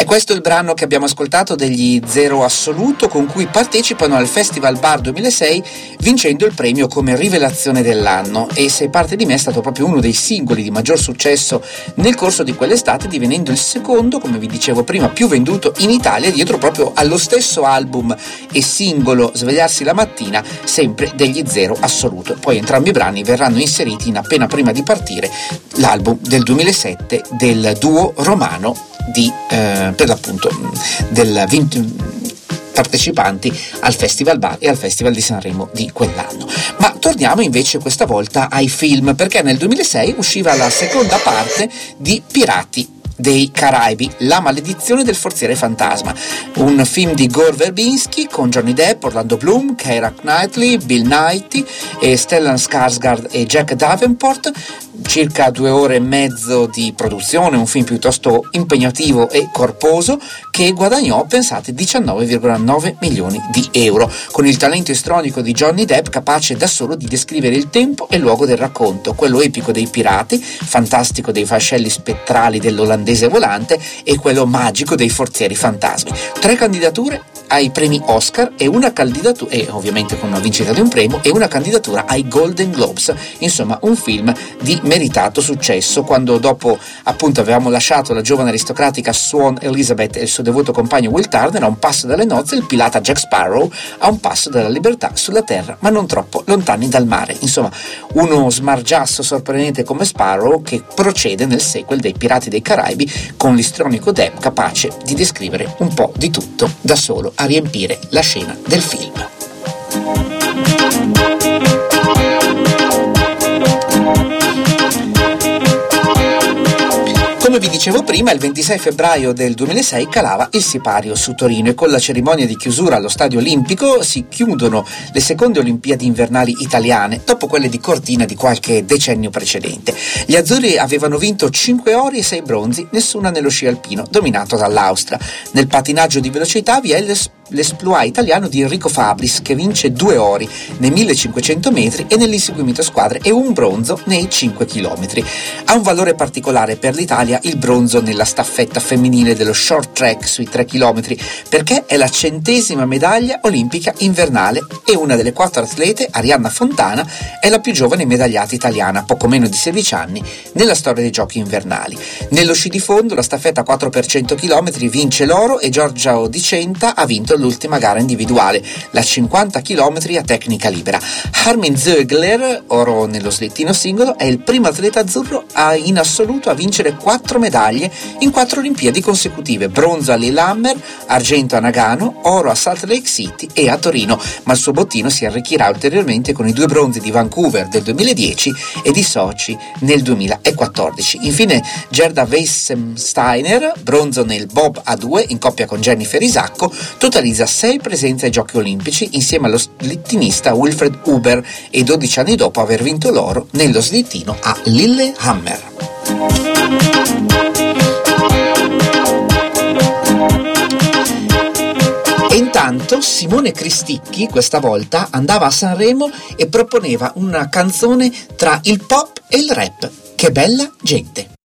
questo è il brano che abbiamo ascoltato degli Zero Assoluto, con cui partecipano al Festival Bar 2006 vincendo il premio come rivelazione dell'anno. E Sei parte di me è stato proprio uno dei singoli di maggior successo nel corso di quell'estate, divenendo il secondo, come vi dicevo prima, più venduto in Italia, dietro proprio allo stesso album e singolo Svegliarsi la mattina, sempre degli Zero Assoluto. Poi entrambi i brani verranno inseriti in Appena prima di partire, l'album del 2007 del duo romano per l'appunto partecipanti al Festival Bar e al Festival di Sanremo di quell'anno. Ma torniamo invece questa volta ai film, perché nel 2006 usciva la seconda parte di Pirati dei Caraibi, La maledizione del forziere fantasma, un film di Gore Verbinski con Johnny Depp, Orlando Bloom, Keira Knightley, Bill Nighy e Stellan Skarsgård e Jack Davenport. Circa 2 ore e mezzo di produzione, un film piuttosto impegnativo e corposo che guadagnò, pensate, 19,9 milioni di euro, con il talento istronico di Johnny Depp capace da solo di descrivere il tempo e il luogo del racconto, quello epico dei pirati, fantastico dei vascelli spettrali dell'olandese volante e quello magico dei forzieri fantasmi. 3 candidature ai premi Oscar e una candidatura, e ovviamente con una vincita di un premio, e una candidatura ai Golden Globes. Insomma, un film di meritato successo, quando dopo appunto avevamo lasciato la giovane aristocratica Swan Elizabeth e il suo devoto compagno Will Turner a un passo dalle nozze, il pirata Jack Sparrow a un passo dalla libertà sulla terra, ma non troppo lontani dal mare. Insomma, uno smargiasso sorprendente come Sparrow che procede nel sequel dei Pirati dei Caraibi con l'istronico Depp capace di descrivere un po' di tutto da solo a riempire la scena del film. Come vi dicevo prima, il 26 febbraio del 2006 calava il sipario su Torino e con la cerimonia di chiusura allo Stadio Olimpico si chiudono le seconde Olimpiadi invernali italiane, dopo quelle di Cortina di qualche decennio precedente. Gli azzurri avevano vinto 5 ori e 6 bronzi, nessuna nello sci alpino, dominato dall'Austria. Nel patinaggio di velocità vi è l'esploit italiano di Enrico Fabris, che vince 2 ori nei 1500 metri e nell'inseguimento a squadre e un bronzo nei 5 chilometri. Ha un valore particolare per l'Italia il bronzo nella staffetta femminile dello short track sui 3 chilometri, perché è la 100ª medaglia olimpica invernale e una delle 4 atlete, Arianna Fontana, è la più giovane medagliata italiana, poco meno di 16 anni, nella storia dei giochi invernali. Nello sci di fondo, la staffetta 4 per 100 km vince l'oro e Giorgia Di Centa ha vinto l'ultima gara individuale, la 50 km a tecnica libera. Armin Zögler, oro nello slittino singolo, è il primo atleta azzurro in assoluto a vincere 4 medaglie in 4 Olimpiadi consecutive: bronzo a Lillehammer, argento a Nagano, oro a Salt Lake City e a Torino, ma il suo bottino si arricchirà ulteriormente con i 2 bronzi di Vancouver del 2010 e di Sochi nel 2014. Infine Gerda Weissensteiner, bronzo nel bob a 2 in coppia con Jennifer Isacco, totalizza 6 presenze ai Giochi Olimpici insieme allo slittinista Wilfred Huber e 12 anni dopo aver vinto l'oro nello slittino a Lillehammer. E intanto Simone Cristicchi questa volta andava a Sanremo e proponeva una canzone tra il pop e il rap. Che bella gente!